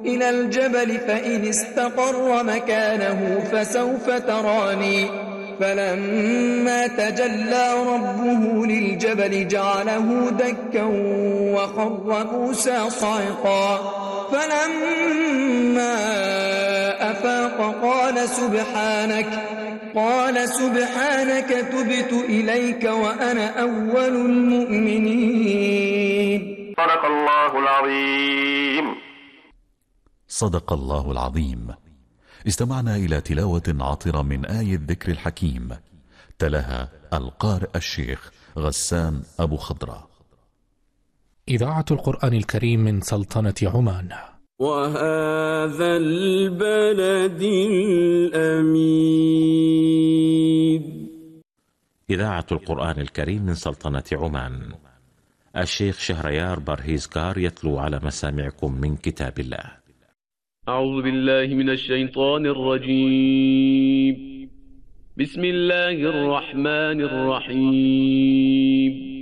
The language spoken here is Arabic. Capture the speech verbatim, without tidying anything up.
إلى الجبل فإن استقر مكانه فسوف تراني فلما تجلى ربه للجبل جعله دكا وخر موسى صعقا فلما أفاق قال سبحانك قال سبحانك تبت إليك وأنا أول المؤمنين. صدق الله العظيم. صدق الله العظيم. استمعنا إلى تلاوة عطرة من آية الذكر الحكيم، تلاها القارئ الشيخ غسان أبو خضرة. إذاعة القرآن الكريم من سلطنة عمان. وهذا البلد الأمين. إذاعة القرآن الكريم من سلطنة عمان. الشيخ شهريار برهيزكار يتلو على مسامعكم من كتاب الله. أعوذ بالله من الشيطان الرجيم. بسم الله الرحمن الرحيم.